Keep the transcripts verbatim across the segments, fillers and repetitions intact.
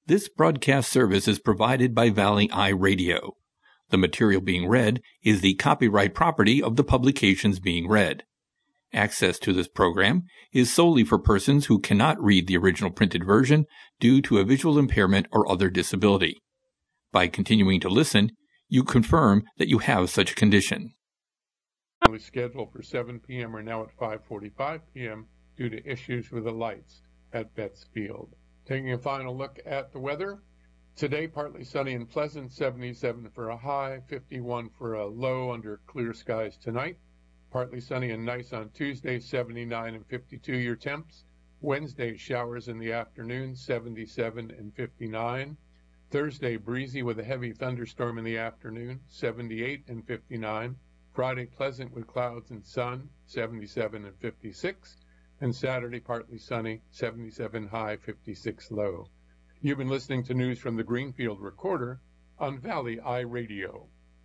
This broadcast service is provided by Valley Eye Radio. The material being read is the copyright property of the publications being read. Access to this program is solely for persons who cannot read the original printed version due to a visual impairment or other disability. By continuing to listen, you confirm that you have such a condition. Scheduled for seven p.m. are now at five forty-five p.m. due to issues with the lights at Betts Field. Taking a final look at the weather. Today, partly sunny and pleasant, seventy-seven for a high, fifty-one for a low under clear skies tonight. Partly sunny and nice on Tuesday, seventy-nine and fifty-two your temps. Wednesday, showers in the afternoon, seventy-seven and fifty-nine. Thursday, breezy with a heavy thunderstorm in the afternoon, seventy-eight and fifty-nine. Friday, pleasant with clouds and sun, seventy-seven and fifty-six. And Saturday, partly sunny, seventy-seven high, fifty-six low. You've been listening to news from the Greenfield Recorder on Valley Eye Radio.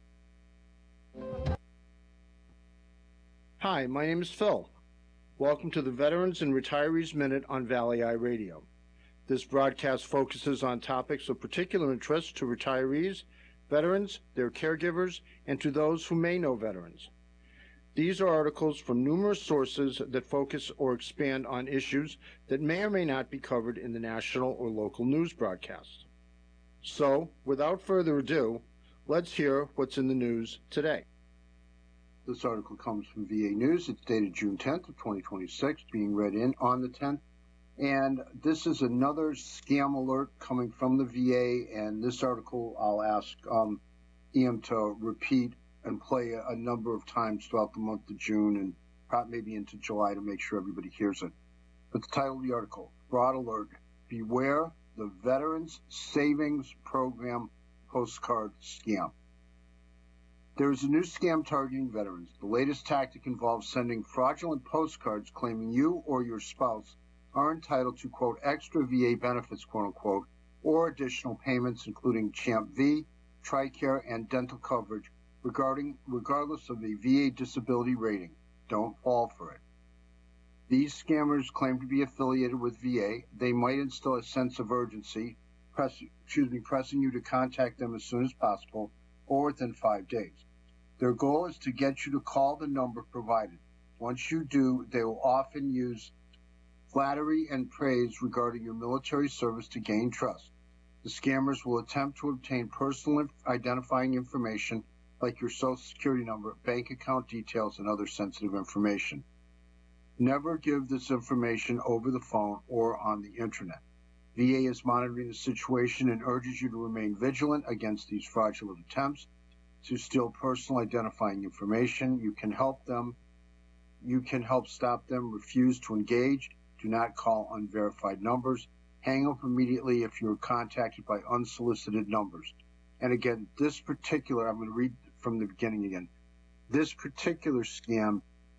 Hi, my name is Phil. Welcome to the Veterans and Retirees Minute on Valley Eye Radio. This broadcast focuses on topics of particular interest to retirees, veterans, their caregivers, and to those who may know veterans. These are articles from numerous sources that focus or expand on issues that may or may not be covered in the national or local news broadcasts. So, without further ado, let's hear what's in the news today. This article comes from V A News. It's dated June tenth of twenty twenty-six, being read in on the tenth. And this is another scam alert coming from the V A. And this article I'll ask um, Ian to repeat and play a, a number of times throughout the month of June and probably maybe into July to make sure everybody hears it. But the title of the article, Fraud Alert, Beware the Veterans Savings Program Postcard Scam. There is a new scam targeting veterans. The latest tactic involves sending fraudulent postcards claiming you or your spouse are entitled to, quote, extra V A benefits, quote unquote, or additional payments, including CHAMP V, TRICARE, and dental coverage, regarding regardless of a V A disability rating. Don't fall for it. These scammers claim to be affiliated with V A. They might instill a sense of urgency, press, excuse me, pressing you to contact them as soon as possible or within five days. Their goal is to get you to call the number provided. Once you do, they will often use flattery and praise regarding your military service to gain trust. The scammers will attempt to obtain personal identifying information like your social security number, bank account details, and other sensitive information. Never give this information over the phone or on the internet. V A is monitoring the situation and urges you to remain vigilant against these fraudulent attempts to steal personal identifying information. You can help them. You can help stop them. Refuse to engage. Do not call unverified numbers. Hang up immediately if you are contacted by unsolicited numbers. And again, this particular, I'm going to read from the beginning again. This particular scam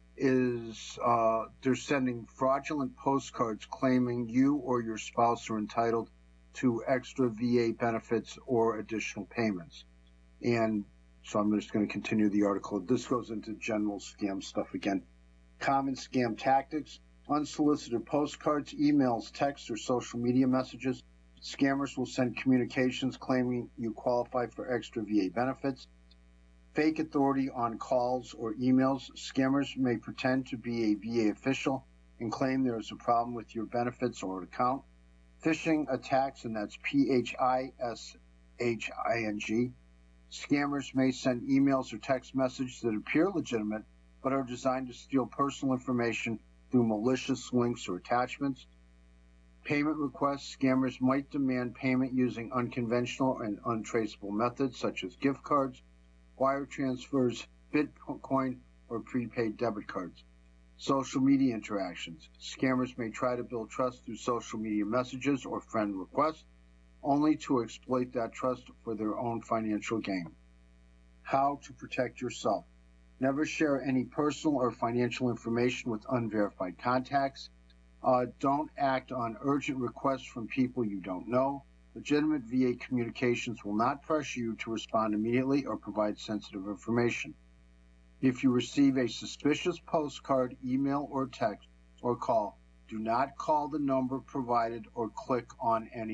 is, uh, they're sending fraudulent postcards claiming you or your spouse are entitled to extra V A benefits or additional payments. And so I'm just going to continue the article. This goes into general scam stuff again. Common scam tactics, unsolicited postcards, emails, texts, or social media messages. Scammers will send communications claiming you qualify for extra V A benefits. Fake authority on calls or emails. Scammers may pretend to be a V A official and claim there is a problem with your benefits or account. Phishing attacks, and that's P H I S H I N G. Scammers may send emails or text messages that appear legitimate but are designed to steal personal information through malicious links or attachments. Payment requests. Scammers might demand payment using unconventional and untraceable methods such as gift cards, wire transfers, Bitcoin, or prepaid debit cards. Social media interactions. Scammers may try to build trust through social media messages or friend requests, only to exploit that trust for their own financial gain. How to protect yourself. Never share any personal or financial information with unverified contacts. Uh, don't act on urgent requests from people you don't know. Legitimate V A communications will not pressure you to respond immediately or provide sensitive information. If you receive a suspicious postcard, email, or text, or call, do not call the number provided or click on any